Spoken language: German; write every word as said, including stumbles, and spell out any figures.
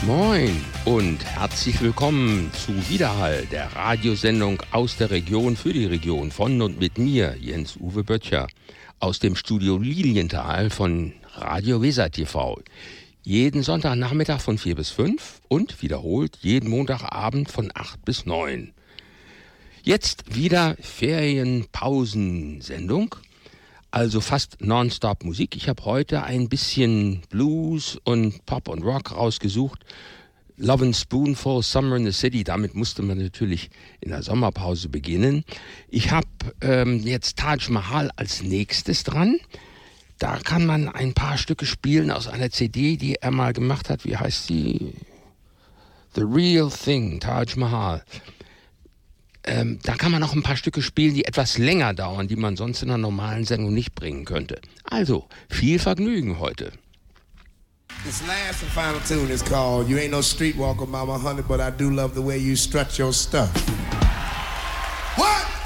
Moin und herzlich willkommen zu Widerhall, der Radiosendung aus der Region für die Region von und mit mir, Jens-Uwe Böttcher, aus dem Studio Lilienthal von Radio Weser T V. Jeden Sonntagnachmittag von vier bis fünf und wiederholt jeden Montagabend von acht bis neun. Jetzt wieder Ferienpausensendung, also fast nonstop Musik. Ich habe heute ein bisschen Blues und Pop und Rock rausgesucht. Lovin' Spoonful, Summer in the City, damit musste man natürlich in der Sommerpause beginnen. Ich habe ähm, jetzt Taj Mahal als nächstes dran. Da kann man ein paar Stücke spielen aus einer C D, die er mal gemacht hat. Wie heißt sie? The Real Thing, Taj Mahal. Ähm, da kann man noch ein paar Stücke spielen, die etwas länger dauern, die man sonst in einer normalen Sendung nicht bringen könnte. Also, viel Vergnügen heute. This last and final tune is called You Ain't No Streetwalker, Mama Honey, but I Do Love the Way You Strut Your Stuff. What?